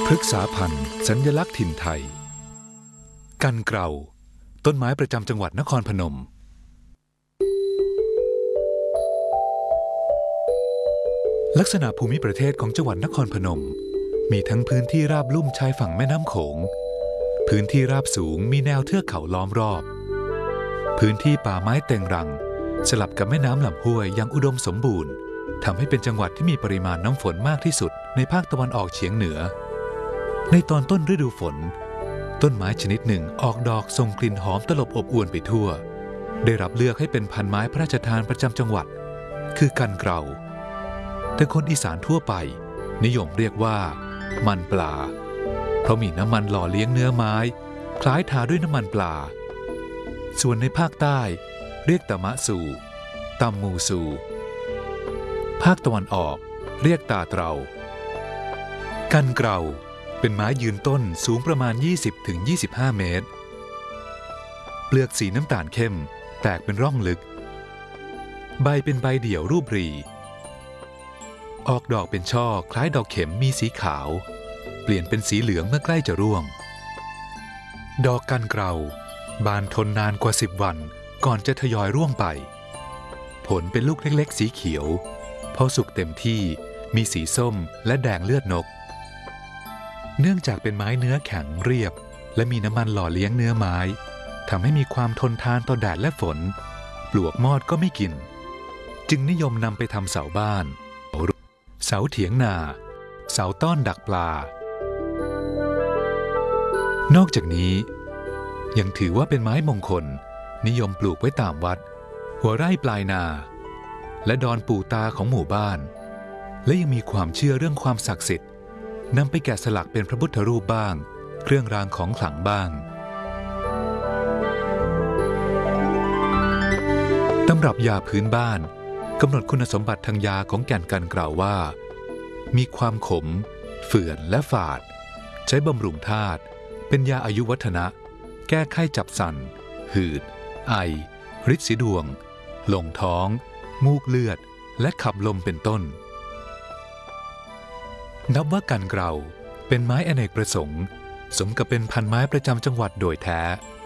พฤกษาพันธุ์สัญลักษณ์ถิ่นไทยกันเกลาต้นไม้ประจำจังหวัดนครพนมลักษณะภูมิประเทศของจังหวัดนครพนมมีทั้งพื้นที่ราบลุ่มชายฝั่งแม่น้ำโขงพื้นที่ราบสูงมีแนวเทือกเขาล้อมรอบพื้นที่ป่าไม้เต็งรังสลับกับแม่น้ำลำห้วยอย่างอุดมสมบูรณ์ทำให้เป็นจังหวัดที่มีปริมาณน้ำฝนมากที่สุดในภาคตะวันออกเฉียงเหนือในตอนต้นฤดูฝนต้นไม้ชนิดหนึ่งออกดอกส่งกลิ่นหอมตลบอบอวนไปทั่วได้รับเลือกให้เป็นพันไม้พระราชทานประจำจังหวัดคือกันเกลาแต่คนอีสานทั่วไปนิยมเรียกว่ามันปลาเพราะมีน้ำมันหล่อเลี้ยงเนื้อไม้คล้ายทาด้วยน้ำมันปลาส่วนในภาคใต้เรียกตะมะสูตำมูสูภาคตะวันออกเรียกตาเตรากันเกลาเป็นไม้ยืนต้นสูงประมาณ 20-25 เมตรเปลือกสีน้ำตาลเข้มแตกเป็นร่องลึกใบเป็นใบเดี่ยวรูปรีออกดอกเป็นช่อคล้ายดอกเข็มมีสีขาวเปลี่ยนเป็นสีเหลืองเมื่อใกล้จะร่วงดอกกันเกลาบานทนนานกว่า10 วันก่อนจะทยอยร่วงไปผลเป็นลูกเล็กๆสีเขียวพอสุกเต็มที่มีสีส้มและแดงเลือดนกเนื่องจากเป็นไม้เนื้อแข็งเรียบและมีน้ำมันหล่อเลี้ยงเนื้อไม้ทำให้มีความทนทานต่อแดดและฝนปลวกมอดก็ไม่กินจึงนิยมนำไปทำเสาบ้านเสาเถียงนาเสาต้อนดักปลานอกจากนี้ยังถือว่าเป็นไม้มงคลนิยมปลูกไว้ตามวัดหัวไร่ปลายนาและดอนปู่ตาของหมู่บ้านและยังมีความเชื่อเรื่องความศักดิ์สิทธิ์นำไปแกะสลักเป็นพระพุทธรูปบ้างเครื่องรางของขลังบ้างตำรับยาพื้นบ้านกำหนดคุณสมบัติทางยาของแก่นกันเกลาว่ามีความขมเฝื่อนและฝาดใช้บำรุงธาตุเป็นยาอายุวัฒนะแก้ไข้จับสั่นหืดไอฤทธิ์สีดวงลงท้องมูกเลือดและขับลมเป็นต้นนับว่ากันเกลาเป็นไม้อเนกประสงค์สมกับเป็นพันไม้ประจำจังหวัดโดยแท้